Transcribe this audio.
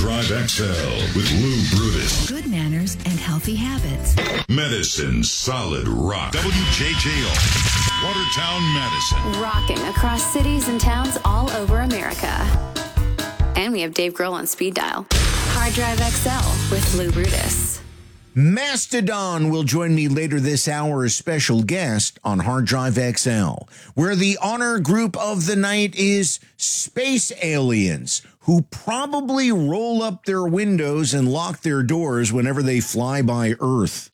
Drive XL with Lou Brutus. Good manners and healthy habits. Medicine Solid Rock. WJJO. Watertown, Madison. Rocking across cities and towns all over America. And we have Dave Grohl on speed dial. Hard Drive XL with Lou Brutus. Mastodon will join me later this hour as special guest on Hard Drive XL, where the honor group of the night is space aliens, who probably roll up their windows and lock their doors whenever they fly by Earth.